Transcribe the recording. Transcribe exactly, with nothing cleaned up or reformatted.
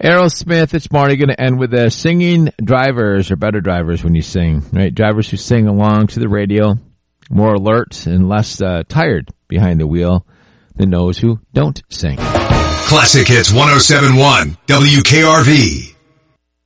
Aerosmith, it's Marty, going to end with uh, singing drivers are better drivers when you sing, right? Drivers who sing along to the radio, more alert and less uh, tired behind the wheel than those who don't sing. Classic Hits one oh seven point one, W K R V.